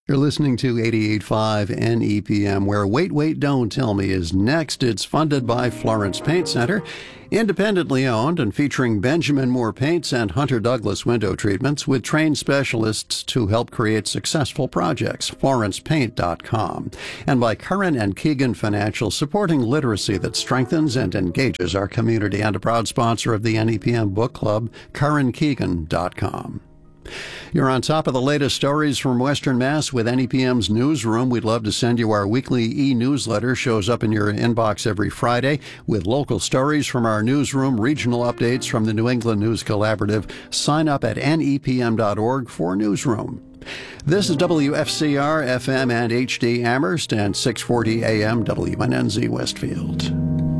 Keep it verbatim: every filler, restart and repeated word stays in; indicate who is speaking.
Speaker 1: You're listening to eighty-eight point five N E P M, where Wait, Wait, Don't Tell Me is next. It's funded by Florence Paint Center, independently owned and featuring Benjamin Moore Paints and Hunter Douglas Window Treatments with trained specialists to help create successful projects. Florence Paint dot com. And by Curran and Keegan Financial, supporting literacy that strengthens and engages our community, and a proud sponsor of the N E P M Book Club, Curran Keegan dot com. You're on top of the latest stories from Western Mass with N E P M's Newsroom. We'd love to send you our weekly e-newsletter. Shows up in your inbox every Friday with local stories from our newsroom, regional updates from the New England News Collaborative. Sign up at N E P M dot org for Newsroom. This is W F C R F M and H D Amherst and six forty A M W N N Z Westfield.